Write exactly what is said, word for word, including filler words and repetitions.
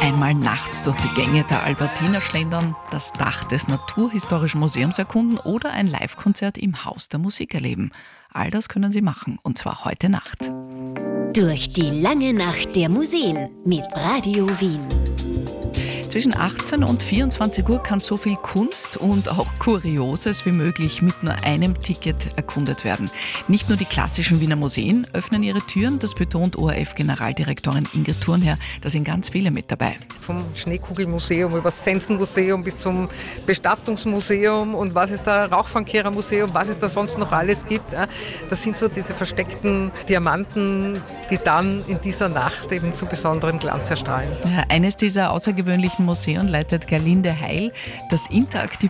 Einmal nachts durch die Gänge der Albertina schlendern, das Dach des Naturhistorischen Museums erkunden oder ein Live-Konzert im Haus der Musik erleben. All das können Sie machen, und zwar heute Nacht. Durch die lange Nacht der Museen mit Radio Wien. Zwischen achtzehn und vierundzwanzig Uhr kann so viel Kunst und auch Kurioses wie möglich mit nur einem Ticket erkundet werden. Nicht nur die klassischen Wiener Museen öffnen ihre Türen, das betont O R F-Generaldirektorin Ingrid Thurnherr. Da sind ganz viele mit dabei. Vom Schneekugelmuseum über das Sensenmuseum bis zum Bestattungsmuseum und was ist da, Rauchfangkehrermuseum, was es da sonst noch alles gibt. Das sind so diese versteckten Diamanten, die dann in dieser Nacht eben zu besonderem Glanz erstrahlen. Ja, eines dieser außergewöhnlichen Museen leitet Gerlinde Heil. Das interaktive